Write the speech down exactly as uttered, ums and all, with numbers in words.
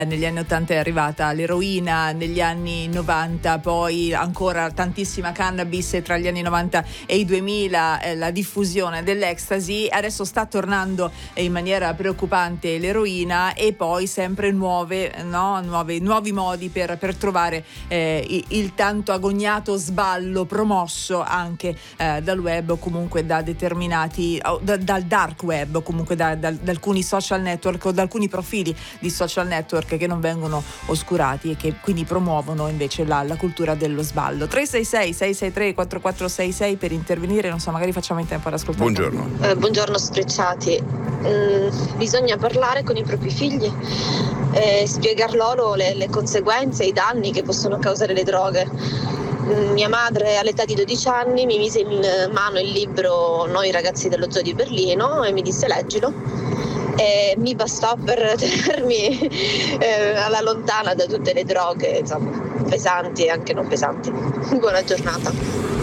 Negli anni ottanta è arrivata l'eroina, negli anni novanta poi ancora tantissima cannabis, e tra gli anni novanta e i duemila eh, la diffusione dell'ecstasy. Adesso sta tornando in maniera preoccupante l'eroina, e poi sempre nuove, no? nuove nuovi modi per, per trovare eh, il, il tanto agognato sballo promosso anche eh, dal web, o comunque da determinati oh, da, dal dark web, o comunque da, da, da alcuni social network o da alcuni profili di social network che non vengono oscurati e che quindi promuovono invece la, la cultura dello sballo. Tre sei sei sei sei tre quattro quattro sei sei per intervenire, non so, magari facciamo in tempo ad ascoltare. Buongiorno. Eh, buongiorno Sprecciati. Mm, bisogna parlare con i propri figli e spiegar loro le, le conseguenze, i danni che possono causare le droghe. Mm, mia madre all'età di dodici anni mi mise in mano il libro Noi ragazzi dello zoo di Berlino e mi disse leggilo. E mi bastò per tenermi eh, alla lontana da tutte le droghe, insomma, pesanti e anche non pesanti. Buona giornata.